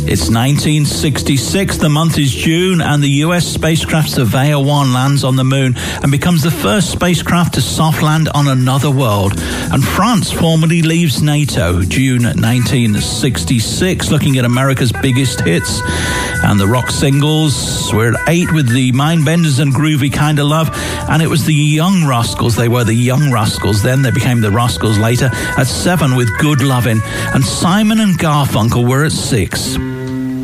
It's 1966, the month is June, and the US spacecraft Surveyor 1 lands on the moon and becomes the first spacecraft to soft land on another world. And France formally leaves NATO, June 1966, looking at America's biggest hits. And the rock singles, we're at 8 with the Mindbenders and Groovy Kinda Love, and it was the Young Rascals. They were the Young Rascals then, they became the Rascals later, at 7 with Good Lovin', and Simon and Garfunkel were at 6.